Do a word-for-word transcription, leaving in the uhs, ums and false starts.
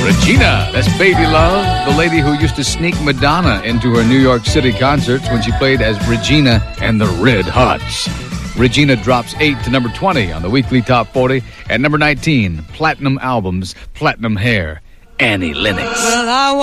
Regina, that's Baby Love, the lady who used to sneak Madonna into her New York City concerts when she played as Regina and the Red Hots. Regina drops eight to number twenty on the weekly top forty. At number nineteen, Platinum Albums, Platinum Hair, Annie Lennox. Well, I